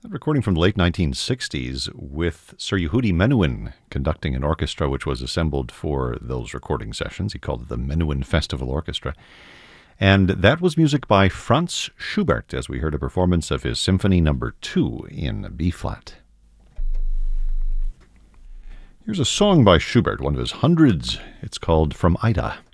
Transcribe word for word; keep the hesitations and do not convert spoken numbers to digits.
A recording from the late nineteen sixties with Sir Yehudi Menuhin conducting an orchestra which was assembled for those recording sessions. He called it the Menuhin Festival Orchestra. And that was music by Franz Schubert, as we heard a performance of his Symphony Number two in B-flat. Here's a song by Schubert, one of his hundreds. It's called From Ida.